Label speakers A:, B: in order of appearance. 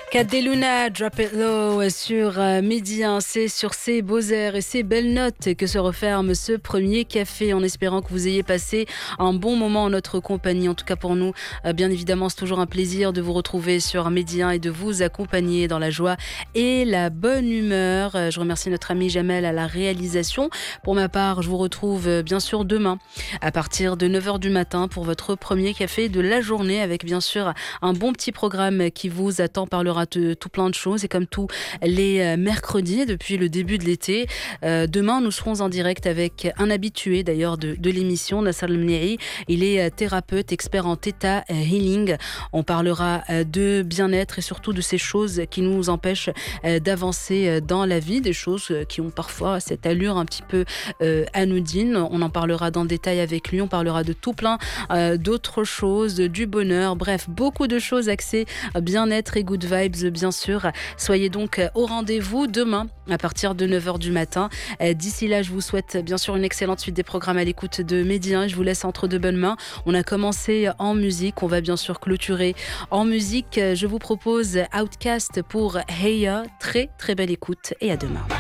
A: Cadeluna, Drop It Low sur Midi 1, c'est sur ces beaux airs et ces belles notes que se referme ce premier café en espérant que vous ayez passé un bon moment en notre compagnie. En tout cas pour nous, bien évidemment, c'est toujours un plaisir de vous retrouver sur Midi 1 et de vous accompagner dans la joie et la bonne humeur. Je remercie notre ami Jamel à la réalisation. Pour ma part, je vous retrouve bien sûr demain à partir de 9h du matin pour votre premier café de la journée avec bien sûr un bon petit programme qui vous attend, parlera de tout plein de choses et comme tous les mercredis depuis le début de l'été. Demain, nous serons en direct avec un habitué d'ailleurs de l'émission, Nassar Lemnei. Il est thérapeute, expert en Theta Healing. On parlera de bien-être et surtout de ces choses qui nous empêchent d'avancer dans la vie, des choses qui ont parfois cette allure un petit peu anodine. On en parlera dans le détail avec lui. On parlera de tout plein d'autres choses, du bonheur, bref, beaucoup de choses axées bien-être et good vibes, bien sûr. Soyez donc au rendez-vous demain à partir de 9h du matin. D'ici là, je vous souhaite bien sûr une excellente suite des programmes à l'écoute de Midi 1. Je vous laisse entre de bonnes mains. On a commencé en musique. On va bien sûr clôturer en musique. Je vous propose Outcast pour Heya. Très très belle écoute et à demain.